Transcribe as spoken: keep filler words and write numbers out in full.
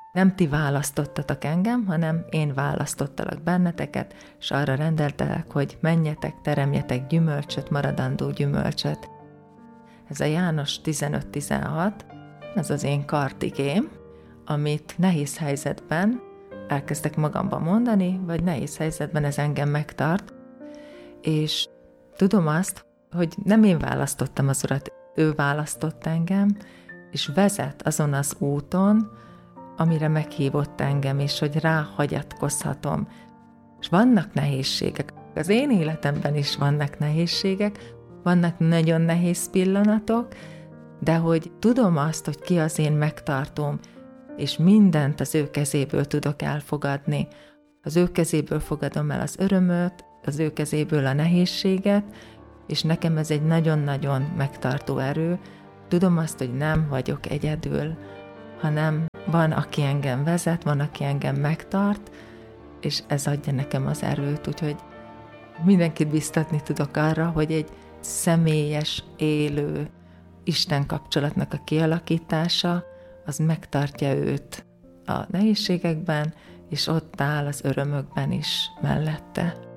nem ti választottatok engem, hanem én választottalak benneteket, és arra rendeltelek, hogy menjetek, teremjetek gyümölcsöt, maradandó gyümölcsöt. Ez a János tizenöt tizenhat, ez az én kartigém, amit nehéz helyzetben elkezdek magamban mondani, vagy nehéz helyzetben ez engem megtart, és tudom azt, hogy nem én választottam az Urat, ő választott engem, és vezet azon az úton, amire meghívott engem, és hogy ráhagyatkozhatom. És vannak nehézségek. Az én életemben is vannak nehézségek, vannak nagyon nehéz pillanatok, de hogy tudom azt, hogy ki az én megtartóm, és mindent az ő kezéből tudok elfogadni. Az ő kezéből fogadom el az örömöt, az ő kezéből a nehézséget, és nekem ez egy nagyon-nagyon megtartó erő. Tudom azt, hogy nem vagyok egyedül, hanem van, aki engem vezet, van, aki engem megtart, és ez adja nekem az erőt, úgyhogy mindenkit biztatni tudok arra, hogy egy személyes, élő Isten kapcsolatnak a kialakítása, az megtartja őt a nehézségekben, és ott áll az örömökben is mellette.